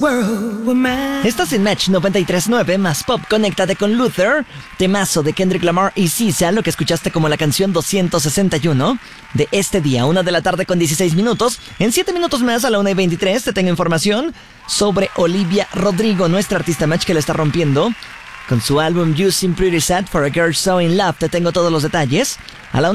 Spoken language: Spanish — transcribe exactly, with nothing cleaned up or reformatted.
world were mine. Estás en Match noventa y tres punto nueve más Pop. Conéctate con Luther, temazo de Kendrick Lamar y S Z A, lo que escuchaste como la canción doscientos sesenta y uno de este día, una de la tarde con dieciséis minutos. En siete minutos más, a la una y veintitrés, te tengo información sobre Olivia Rodrigo, nuestra artista Match que la está rompiendo con su álbum You Seem Pretty Sad for a Girl So in Love. Te tengo todos los detalles. A la